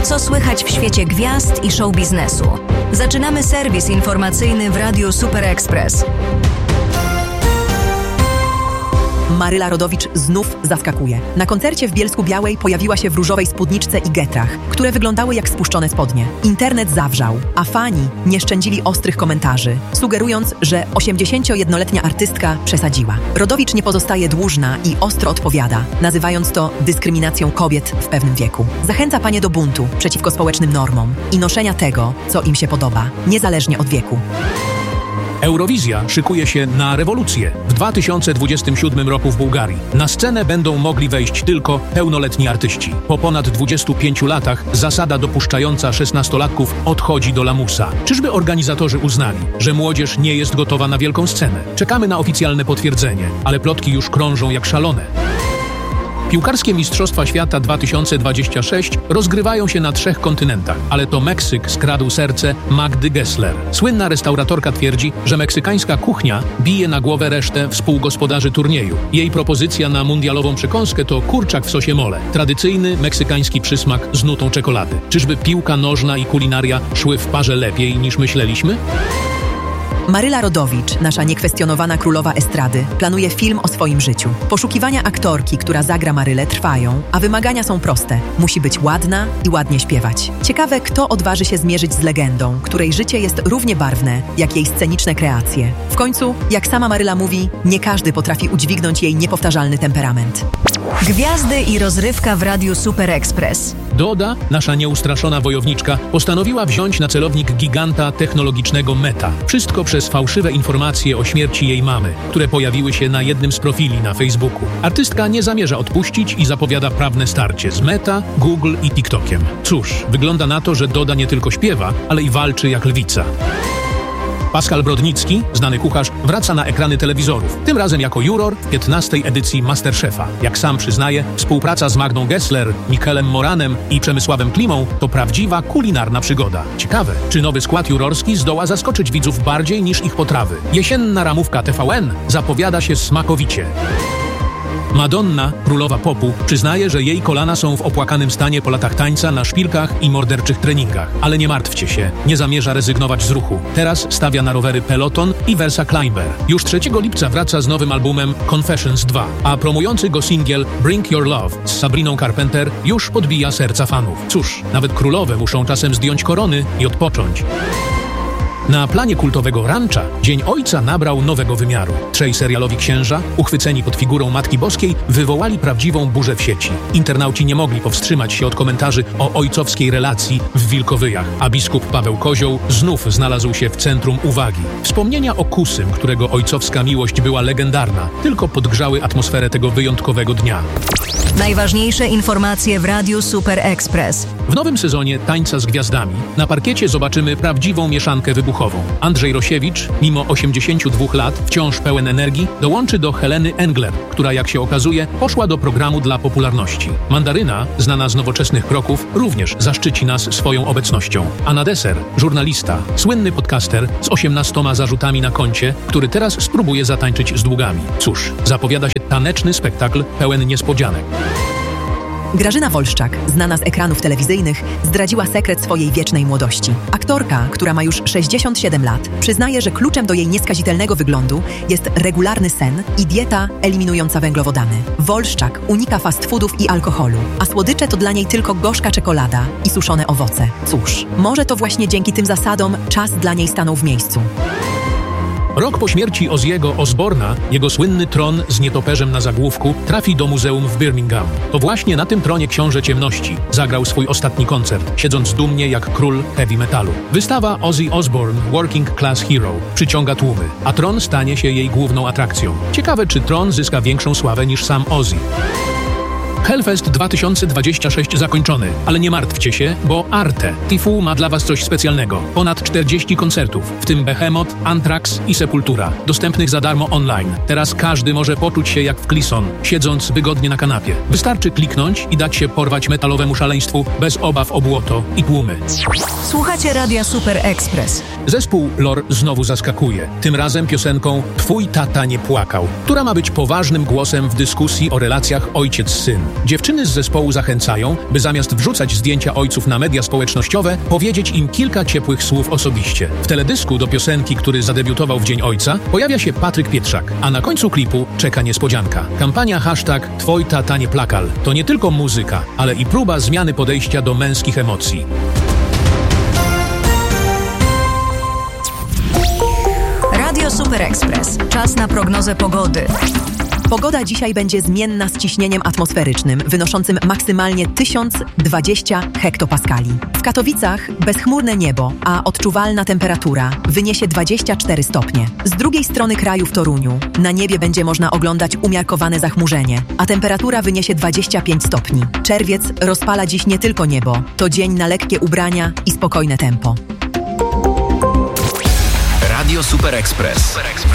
Co słychać w świecie gwiazd i show biznesu? Zaczynamy serwis informacyjny w Radiu Super Express. Maryla Rodowicz znów zaskakuje. Na koncercie w Bielsku-Białej pojawiła się w różowej spódniczce i getrach, które wyglądały jak spuszczone spodnie. Internet zawrzał, a fani nie szczędzili ostrych komentarzy, sugerując, że 81-letnia artystka przesadziła. Rodowicz nie pozostaje dłużna i ostro odpowiada, nazywając to dyskryminacją kobiet w pewnym wieku. Zachęca panie do buntu przeciwko społecznym normom i noszenia tego, co im się podoba, niezależnie od wieku. Eurowizja szykuje się na rewolucję. W 2027 roku w Bułgarii na scenę będą mogli wejść tylko pełnoletni artyści. Po ponad 25 latach zasada dopuszczająca 16-latków odchodzi do lamusa. Czyżby organizatorzy uznali, że młodzież nie jest gotowa na wielką scenę? Czekamy na oficjalne potwierdzenie, ale plotki już krążą jak szalone. Piłkarskie Mistrzostwa Świata 2026 rozgrywają się na 3 kontynentach, ale to Meksyk skradł serce Magdy Gessler. Słynna restauratorka twierdzi, że meksykańska kuchnia bije na głowę resztę współgospodarzy turnieju. Jej propozycja na mundialową przekąskę to kurczak w sosie mole, tradycyjny meksykański przysmak z nutą czekolady. Czyżby piłka nożna i kulinaria szły w parze lepiej niż myśleliśmy? Maryla Rodowicz, nasza niekwestionowana królowa estrady, planuje film o swoim życiu. Poszukiwania aktorki, która zagra Marylę, trwają, a wymagania są proste. Musi być ładna i ładnie śpiewać. Ciekawe, kto odważy się zmierzyć z legendą, której życie jest równie barwne, jak jej sceniczne kreacje. W końcu, jak sama Maryla mówi, nie każdy potrafi udźwignąć jej niepowtarzalny temperament. Gwiazdy i rozrywka w Radiu Super Express. Doda, nasza nieustraszona wojowniczka, postanowiła wziąć na celownik giganta technologicznego Meta. Wszystko przez fałszywe informacje o śmierci jej mamy, które pojawiły się na jednym z profili na Facebooku. Artystka nie zamierza odpuścić i zapowiada prawne starcie z Meta, Google i TikTokiem. Cóż, wygląda na to, że Doda nie tylko śpiewa, ale i walczy jak lwica. Pascal Brodnicki, znany kucharz, wraca na ekrany telewizorów, tym razem jako juror w 15. edycji Masterchefa. Jak sam przyznaje, współpraca z Magdą Gessler, Mikelem Moranem i Przemysławem Klimą to prawdziwa kulinarna przygoda. Ciekawe, czy nowy skład jurorski zdoła zaskoczyć widzów bardziej niż ich potrawy. Jesienna ramówka TVN zapowiada się smakowicie. Madonna, królowa popu, przyznaje, że jej kolana są w opłakanym stanie po latach tańca na szpilkach i morderczych treningach. Ale nie martwcie się, nie zamierza rezygnować z ruchu. Teraz stawia na rowery Peloton i Versa Climber. Już 3 lipca wraca z nowym albumem Confessions 2, a promujący go singiel Bring Your Love z Sabriną Carpenter już podbija serca fanów. Cóż, nawet królowe muszą czasem zdjąć korony i odpocząć. Na planie kultowego Rancha Dzień Ojca nabrał nowego wymiaru. 3 serialowi księża, uchwyceni pod figurą Matki Boskiej, wywołali prawdziwą burzę w sieci. Internauci nie mogli powstrzymać się od komentarzy o ojcowskiej relacji w Wilkowyjach, a biskup Paweł Kozioł znów znalazł się w centrum uwagi. Wspomnienia o Kusym, którego ojcowska miłość była legendarna, tylko podgrzały atmosferę tego wyjątkowego dnia. Najważniejsze informacje w Radiu Super Express. W nowym sezonie Tańca z Gwiazdami na parkiecie zobaczymy prawdziwą mieszankę wybuchową. Andrzej Rosiewicz, mimo 82 lat, wciąż pełen energii, dołączy do Heleny Engler, która, jak się okazuje, poszła do programu dla popularności. Mandaryna, znana z nowoczesnych kroków, również zaszczyci nas swoją obecnością. A na deser żurnalista, słynny podcaster z 18 zarzutami na koncie, który teraz spróbuje zatańczyć z długami. Cóż, zapowiada się taneczny spektakl pełen niespodzianek. Grażyna Wolszczak, znana z ekranów telewizyjnych, zdradziła sekret swojej wiecznej młodości. Aktorka, która ma już 67 lat, przyznaje, że kluczem do jej nieskazitelnego wyglądu jest regularny sen i dieta eliminująca węglowodany. Wolszczak unika fast foodów i alkoholu, a słodycze to dla niej tylko gorzka czekolada i suszone owoce. Cóż, może to właśnie dzięki tym zasadom czas dla niej stanął w miejscu. Rok po śmierci Ozzy'ego Osborna, jego słynny tron z nietoperzem na zagłówku trafi do muzeum w Birmingham. To właśnie na tym tronie książę ciemności zagrał swój ostatni koncert, siedząc dumnie jak król heavy metalu. Wystawa Ozzy Osbourne Working Class Hero przyciąga tłumy, a tron stanie się jej główną atrakcją. Ciekawe, czy tron zyska większą sławę niż sam Ozzy. Hellfest 2026 zakończony, ale nie martwcie się, bo Arte Tifu ma dla Was coś specjalnego. Ponad 40 koncertów, w tym Behemoth, Anthrax i Sepultura, dostępnych za darmo online. Teraz każdy może poczuć się jak w Klison, siedząc wygodnie na kanapie. Wystarczy kliknąć i dać się porwać metalowemu szaleństwu bez obaw o błoto i tłumy. Słuchacie Radia Super Express. Zespół Lor znowu zaskakuje. Tym razem piosenką Twój tata nie płakał, która ma być poważnym głosem w dyskusji o relacjach ojciec-syn. Dziewczyny z zespołu zachęcają, by zamiast wrzucać zdjęcia ojców na media społecznościowe, powiedzieć im kilka ciepłych słów osobiście. W teledysku do piosenki, który zadebiutował w Dzień Ojca, pojawia się Patryk Pietrzak, a na końcu klipu czeka niespodzianka. Kampania hashtag Twoj tata nie plakal to nie tylko muzyka, ale i próba zmiany podejścia do męskich emocji. Radio Super Express. Czas na prognozę pogody. Pogoda dzisiaj będzie zmienna z ciśnieniem atmosferycznym, wynoszącym maksymalnie 1020 hektopaskali. W Katowicach bezchmurne niebo, a odczuwalna temperatura wyniesie 24 stopnie. Z drugiej strony kraju w Toruniu na niebie będzie można oglądać umiarkowane zachmurzenie, a temperatura wyniesie 25 stopni. Czerwiec rozpala dziś nie tylko niebo, to dzień na lekkie ubrania i spokojne tempo. Radio Super Express.